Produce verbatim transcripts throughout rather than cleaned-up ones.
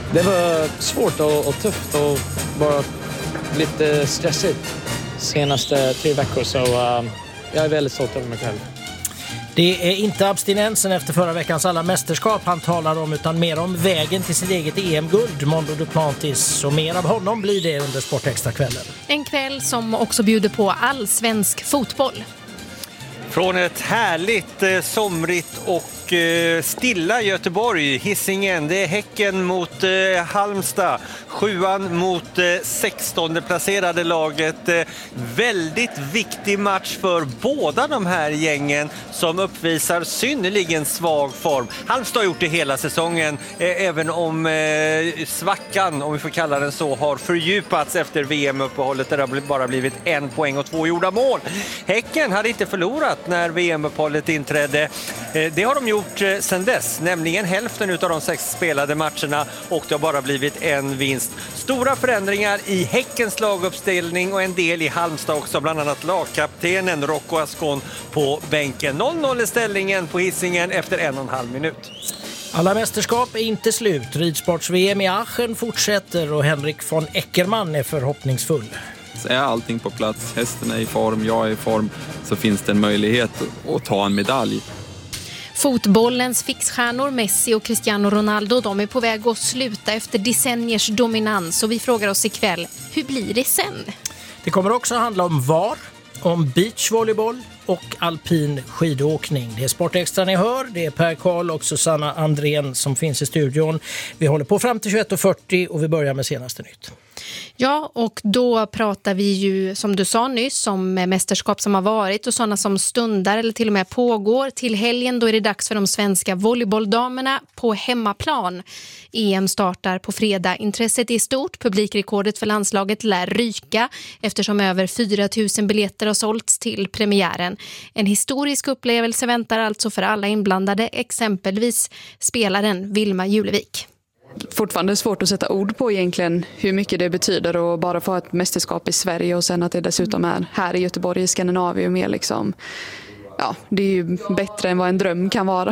Det var svårt och, och tufft och bara lite stressigt senaste tre veckor, så uh, jag är väldigt stolt över mig själv. Det är inte abstinensen efter förra veckans alla mästerskap han talar om, utan mer om vägen till sitt eget E M-guld, Mondo Duplantis, och mer av honom blir det under Sportextra-kvällen. En kväll som också bjuder på all svensk fotboll. Från ett härligt, eh, somrigt och eh, stilla Göteborg, Hisingen, det är Häcken mot eh, Halmstad, sjuan mot eh, sextonde placerade laget. Eh, väldigt viktig match för båda de här gängen som uppvisar synnerligen svag form. Halmstad har gjort det hela säsongen, eh, även om eh, svackan, om vi får kalla den så, har fördjupats efter V M-uppehållet där det har bara blivit en poäng och två gjorda mål. Häcken hade inte förlorat när V M-uppehållet inträdde. Det har de gjort sedan dess, nämligen hälften av de sex spelade matcherna, och det har bara blivit en vinst. Stora förändringar i Häckens laguppställning och en del i Halmstad också, bland annat lagkaptenen Rocco Ascon på bänken. noll noll i ställningen på Hisingen efter en och en halv minut. Alla mästerskap är inte slut. Ridsports-V M i Aachen fortsätter och Henrik von Eckermann är förhoppningsfull. Så är allting på plats, hästen är i form, jag är i form, så finns det en möjlighet att ta en medalj. Fotbollens fixstjärnor Messi och Cristiano Ronaldo, de är på väg att sluta efter decenniers dominans, och vi frågar oss ikväll, hur blir det sen? Det kommer också handla om V A R, om beachvolleyboll och alpin skidåkning. Det är Sportextra ni hör, det är Per Karl och Susanna Andrén som finns i studion. Vi håller på fram till tjugoett och fyrtio och vi börjar med senaste nytt. Ja, och då pratar vi ju, som du sa nyss, om mästerskap som har varit och sådana som stundar eller till och med pågår. Till helgen då är det dags för de svenska volleybolldamerna på hemmaplan. E M startar på fredag. Intresset är stort. Publikrekordet för landslaget lär ryka eftersom över fyra tusen biljetter har sålts till premiären. En historisk upplevelse väntar alltså för alla inblandade, exempelvis spelaren Vilma Julevik. Fortfarande svårt att sätta ord på egentligen hur mycket det betyder, och bara få ett mästerskap i Sverige och sen att det dessutom är här i Göteborg, i Skandinavien, mer liksom, ja, det är ju bättre än vad en dröm kan vara.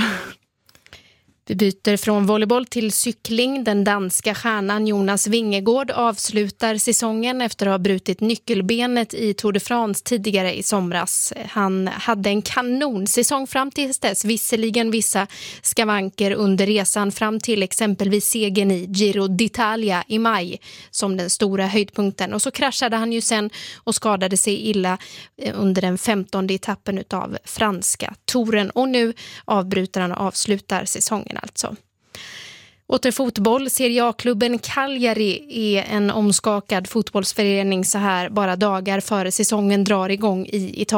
Vi byter från volleyboll till cykling. Den danska stjärnan Jonas Vingegaard avslutar säsongen efter att ha brutit nyckelbenet i Tour de France tidigare i somras. Han hade en kanonsäsong fram till dess, visserligen vissa skavanker under resan fram till exempelvis segern i Giro d'Italia i maj som den stora höjdpunkten. Och så kraschade han ju sen och skadade sig illa under den femtonde etappen av franska touren. Och nu avbryter han och avslutar säsongen alltså. Åter fotboll. Serie A-klubben Cagliari är en omskakad fotbollsförening så här bara dagar före säsongen drar igång i Italien.